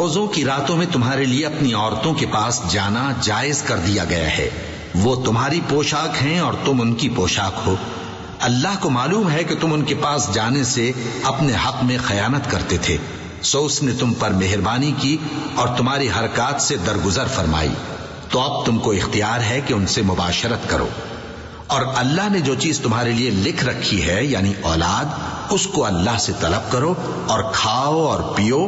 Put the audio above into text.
रोजों की रातों में तुम्हारे लिए अपनी औरतों के पास जाना जायज कर दिया गया है। वो तुम्हारी पोशाक हैं और तुम उनकी पोशाक हो। अल्लाह को मालूम है कि तुम उनके पास जाने से अपने हक में खयानत करते थे, सो उसने तुम पर मेहरबानी की और तुम्हारी हरकत से दरगुजर फरमाई। तो अब तुमको इख्तियार है कि उनसे मुबाशरत करो। और अल्लाह ने जो चीज तुम्हारे लिए लिख रखी है यानी औलाद, उसको अल्लाह से तलब करो और खाओ और पियो